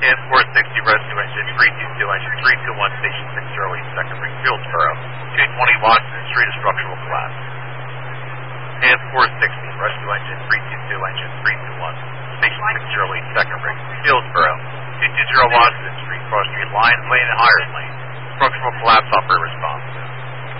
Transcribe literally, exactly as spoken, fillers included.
four sixty, rescue engine three two two, engine three two one, station six zero eight, second ring, Fieldsboro. two twenty Washington Street, a structural collapse. And four sixty, rescue engine three two two, engine three two one, station six zero eight, second ring, Fieldsboro. two two zero Washington Street, cross street line, lane and higher lane. Structural collapse, operator response.